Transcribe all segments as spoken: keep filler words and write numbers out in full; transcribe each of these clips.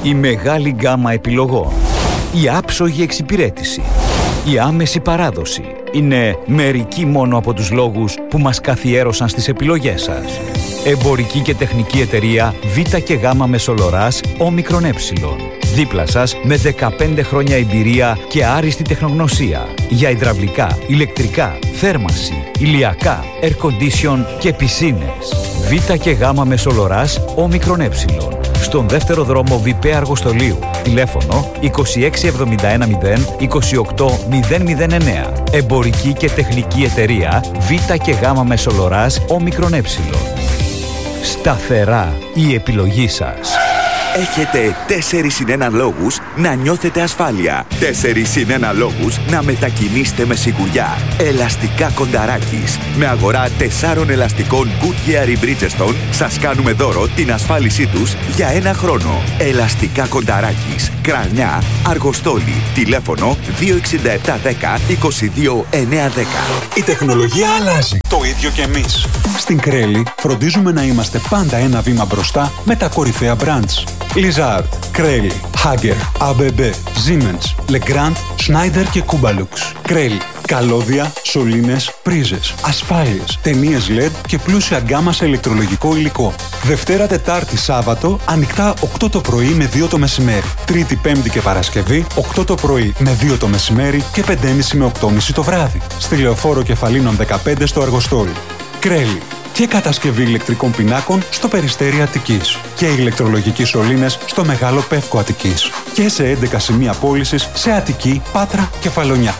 Η μεγάλη γκάμα επιλογών. Η άψογη εξυπηρέτηση. Η άμεση παράδοση. Είναι μερικοί μόνο από τους λόγους που μας καθιέρωσαν στις επιλογές σας. Εμπορική και τεχνική εταιρεία Β και Γ Μεσολοράς Όμικρον Ε. Δίπλα σας με δεκαπέντε χρόνια εμπειρία και άριστη τεχνογνωσία για υδραυλικά, ηλεκτρικά, θέρμανση, ηλιακά, air condition και πισίνες. Β και Γ Μεσολοράς Όμικρον Ε. Στον δεύτερο δρόμο Βιπέ Αργοστολίου. Τηλέφωνο είκοσι έξι εβδομήντα ένα μηδέν είκοσι οκτώ μηδέν μηδέν εννέα. Εμπορική και τεχνική εταιρεία Β και Γ Μεσολοράς Όμικρον Ε. Σταθερά η επιλογή σας. Έχετε τέσσερις συν ένα λόγους να νιώθετε ασφάλεια. τέσσερις συν ένα λόγους να μετακινήσετε με σιγουριά. Ελαστικά Κονταράκης. Με αγορά τεσσάρων ελαστικών Goodyear ή Bridgestone σας κάνουμε δώρο την ασφάλισή τους για ένα χρόνο. Ελαστικά Κονταράκης. Κρανιά, Αργοστόλη. Τηλέφωνο δύο εξήντα επτά δέκα είκοσι δύο εννιακόσια δέκα. Η τεχνολογία αλλάζει. Το ίδιο και εμείς. Στην Κρέλη φροντίζουμε να είμαστε πάντα ένα βήμα μπροστά με τα κορυφαία brands. Lizard, Κρέλη, Hager, έι μπι μπι, Siemens, Legrand, Schneider και Kubalux. Κρέλη. Καλώδια, σωλήνες, πρίζες, ασφάλειες, ταινίες ελ ι ντι και πλούσια γκάμα σε ηλεκτρολογικό υλικό. Δευτέρα, Τετάρτη, Σάββατο, ανοιχτά οκτώ το πρωί με δύο το μεσημέρι. Τρίτη, Πέμπτη και Παρασκευή, οκτώ το πρωί με δύο το μεσημέρι και πέντε και μισή με οκτώ και μισή το βράδυ. Στη Λεωφόρο Κεφαλίνων δεκαπέντε στο Αργοστόλι. Κρέλη. Και κατασκευή ηλεκτρικών πινάκων στο Περιστέρι Αττικής. Και ηλεκτρολογικοί σωλήνες στο Μεγάλο Πεύκο Αττικής. Και σε έντεκα σημεία πώλησης σε Αττική, Πάτρα και Φαλονιά.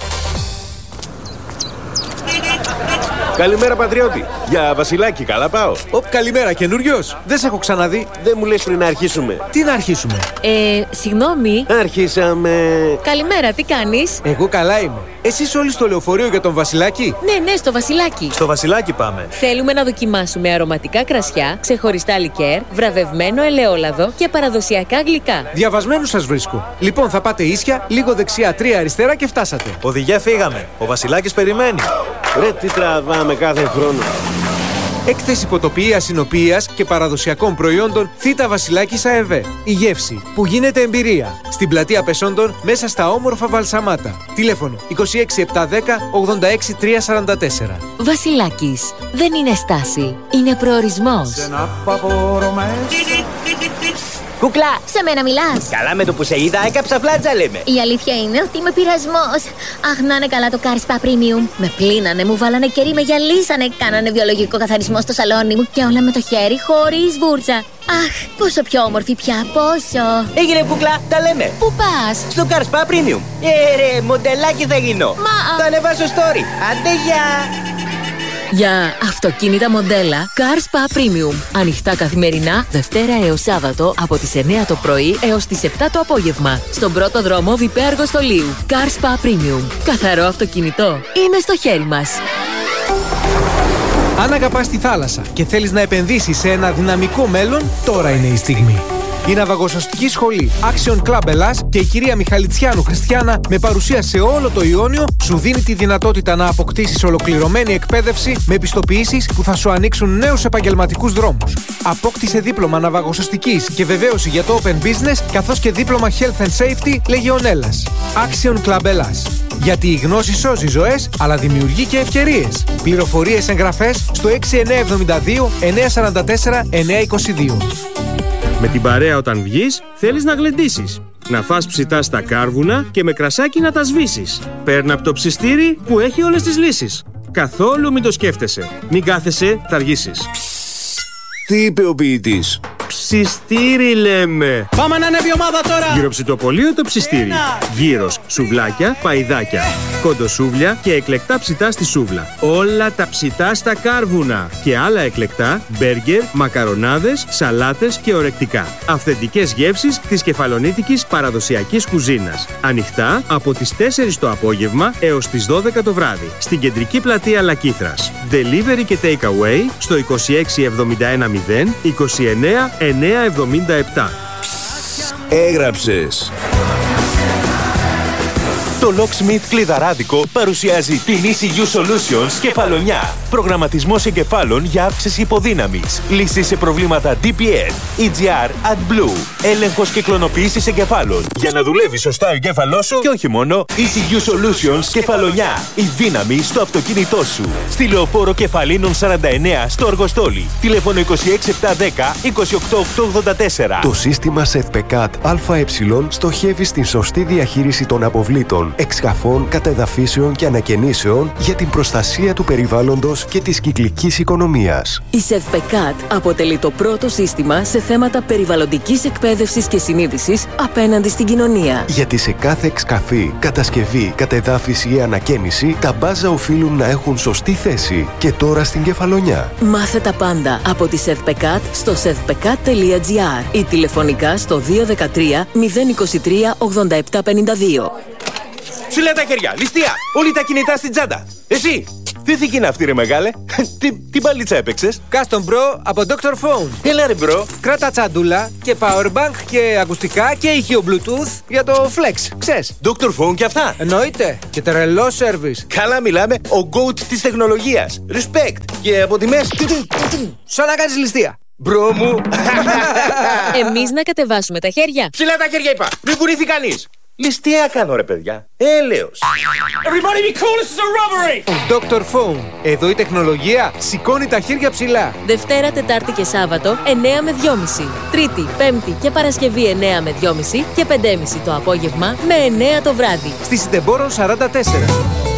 Καλημέρα, πατριώτη. Για Βασιλάκι, καλά πάω. Οπ, καλημέρα, καινούριος. Δεν σε έχω ξαναδεί. Δεν μου λες πριν να αρχίσουμε. Τι να αρχίσουμε? Ε, συγγνώμη. Αρχίσαμε. Καλημέρα, τι κάνεις? Εγώ καλά είμαι. Εσείς όλοι στο λεωφορείο για τον Βασιλάκι? Ναι, ναι, στο Βασιλάκι. Στο Βασιλάκι πάμε. Θέλουμε να δοκιμάσουμε αρωματικά κρασιά, ξεχωριστά λικέρ, βραβευμένο ελαιόλαδο και παραδοσιακά γλυκά. Διαβασμένους σας βρίσκω. Λοιπόν, θα πάτε ίσια, λίγο δεξιά, τρία αριστερά και φτάσατε. Οδηγέ, φύγαμε. Ο Βασιλάκης περιμένει. Ρε, τι τραβάμε κάθε χρόνο. Έκθεση ποτοποιίας, συνοποιίας και παραδοσιακών προϊόντων Θήτα Βασιλάκης ΑΕΒ. Η γεύση που γίνεται εμπειρία. Στην πλατεία Πεσόντων, μέσα στα όμορφα Βαλσαμάτα. Τηλέφωνο είκοσι έξι επτακόσια δέκα ογδόντα έξι τριακόσια σαράντα τέσσερα. Βασιλάκης. Δεν είναι στάση. Είναι προορισμός. Κούκλα, σε μένα μιλάς? Καλά, με το που σε είδα έκαψα φλάτσα, λέμε. Η αλήθεια είναι ότι είμαι πειρασμός. Αχ, να είναι καλά το Car Spa Premium. Με πλύνανε, μου βάλανε κερί, με γυαλίσανε. Κάνανε βιολογικό καθαρισμό στο σαλόνι μου και όλα με το χέρι, χωρίς βούρτσα. Αχ, πόσο πιο όμορφη πια, πόσο. Έγινε, Κούκλα, τα λέμε. Πού πας? Στο Car Spa Premium. Ε, ρε, μοντελάκι θα γίνω. Μα... Θα ανεβάσω story. Άντε, γεια. Για αυτοκίνητα μοντέλα Car Spa Premium. Ανοιχτά καθημερινά, Δευτέρα έως Σάββατο από τις εννέα το πρωί έως τις επτά το απόγευμα. Στον πρώτο δρόμο Βιπέ Αργοστολίου. Car Spa Premium. Καθαρό αυτοκίνητο είναι στο χέρι μας. Αν αγαπάς τη θάλασσα και θέλεις να επενδύσεις σε ένα δυναμικό μέλλον, τώρα είναι η στιγμή. Η ναυαγοσωστική σχολή Action Club Ελλάς και η κυρία Μιχαλητσιάνου Χριστιάνα, με παρουσία σε όλο το Ιόνιο, σου δίνει τη δυνατότητα να αποκτήσεις ολοκληρωμένη εκπαίδευση με επιστοποιήσεις που θα σου ανοίξουν νέους επαγγελματικούς δρόμους. Απόκτησε δίπλωμα ναυαγοσωστικής και βεβαίωση για το Open Business, καθώς και δίπλωμα Health and Safety Λεγεωνέλλας. Action Club Ελλάς. Γιατί η γνώση σώζει ζωές, αλλά δημιουργεί και ευκαιρίες. Πληροφορίες, εγγραφές στο έξι εννιά εβδομήντα δύο εννιακόσια σαράντα τέσσερα εννιακόσια είκοσι δύο. Με την παρέα όταν βγεις, θέλεις να γλεντήσεις. Να φας ψητά στα κάρβουνα και με κρασάκι να τα σβήσεις. Παίρνα από το ψιστήρι που έχει όλες τις λύσεις. Καθόλου μην το σκέφτεσαι. Μην κάθεσαι, θα αργήσεις. Τι είπε ο ποιητής? Ψιστήρι λέμε. Πάμε να ανέβει η ομάδα τώρα. Γυροψητοπολείο το ψιστήρι. Γύρος, σουβλάκια, παϊδάκια, κοντοσούβλια και εκλεκτά ψητά στη σούβλα. Όλα τα ψητά στα κάρβουνα. Και άλλα εκλεκτά, μπέργκερ, μακαρονάδες, σαλάτες και ορεκτικά. Αυθεντικές γεύσεις της κεφαλονίτικης παραδοσιακής κουζίνας. Ανοιχτά από τις τέσσερις το απόγευμα έως τις δώδεκα το βράδυ. Στην κεντρική πλατεία Λακήθρας. Delivery και take away στο είκοσι έξι εβδομήντα ένα μηδέν είκοσι εννέα εννιακόσια εβδομήντα επτά. Έγραψες. Το Locksmith Κλειδαράδικο παρουσιάζει την ι σι γιου Solutions Κεφαλονιά. Προγραμματισμός εγκεφάλων για αύξηση υποδύναμης. Λύσεις σε προβλήματα ντι πι ες, ι τζι αρ, AdBlue. Έλεγχος και κλωνοποίησης εγκεφάλων. Για να δουλεύει σωστά ο εγκέφαλός σου και όχι μόνο. ι σι γιου Solutions Κεφαλονιά. Η δύναμη στο αυτοκίνητό σου. Στη Λεωφόρο Κεφαλίνων σαράντα εννέα στο Αργοστόλι. Τηλέφωνο είκοσι έξι επτακόσια δέκα είκοσι οκτώ οκτακόσια ογδόντα τέσσερα. Το σύστημα ΣΕΔΠΕΚΑΤ ΑΕ στοχεύει στην σωστή διαχείριση των αποβλήτων, εξκαφών, κατεδαφίσεων και ανακαινήσεων για την προστασία του περιβάλλοντος και της κυκλικής οικονομίας. Η ΣΕΔΠΕΚΑΤ αποτελεί το πρώτο σύστημα σε θέματα περιβαλλοντικής εκπαίδευσης και συνείδησης απέναντι στην κοινωνία. Γιατί σε κάθε εξκαφή, κατασκευή, κατεδάφιση ή ανακαίνιση, τα μπάζα οφείλουν να έχουν σωστή θέση. Και τώρα στην Κεφαλονιά. Μάθε τα πάντα από τη ΣΕΔΠΕΚΑΤ στο σεδπεκατ τελεία τζι άρ ή τηλεφωνικά στο δύο ένα τρία μηδέν είκοσι τρία ογδόντα επτά πενήντα δύο. Ψηλά τα χέρια, ληστεία! Όλοι τα κινητά στην τσάντα. Εσύ! Τι θήκη είναι αυτή, ρε μεγάλε? τι, τι μπαλίτσα έπαιξες? Custom Bro από ντόκτορ Phone. Έλα ρε bro. Κράτα τσαντούλα και powerbank και ακουστικά και ηχείο Bluetooth για το Flex, ξέρεις. ντόκτορ Phone και αυτά. Εννοείται. Και τρελό service. Καλά μιλάμε, ο GOAT της τεχνολογίας. Respect. Και από τιμές. Σαν να κάνεις ληστεία. Μπρο μου. Εμείς να κατεβάσουμε τα χέρια. Ψηλά τα χέρια είπα. Μην κουνήθει κανείς. Ληστεία κάνω ρε παιδιά. Έλεος. Everybody be cool, this is a robbery! ντόκτορ Phone. Εδώ η τεχνολογία σηκώνει τα χέρια ψηλά. Δευτέρα, Τετάρτη και Σάββατο εννέα με δυόμιση. Τρίτη, Πέμπτη και Παρασκευή εννέα με δυόμιση και πέντε και μισή το απόγευμα με εννέα το βράδυ. Στη Συντεμπόρων σαράντα τέσσερα.